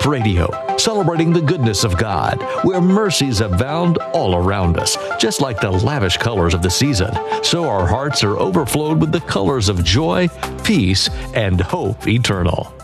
Life Radio, celebrating the goodness of God, where mercies abound all around us. Just like the lavish colors of the season, so our hearts are overflowed with the colors of joy, peace, and hope eternal.